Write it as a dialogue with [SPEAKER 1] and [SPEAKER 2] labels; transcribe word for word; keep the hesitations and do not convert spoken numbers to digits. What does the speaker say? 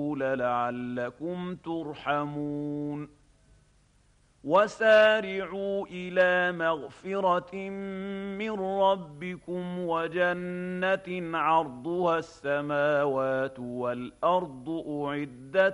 [SPEAKER 1] لعلكم ترحمون وسارعوا إلى مغفرة من ربكم وجنة عرضها السماوات والأرض أعدت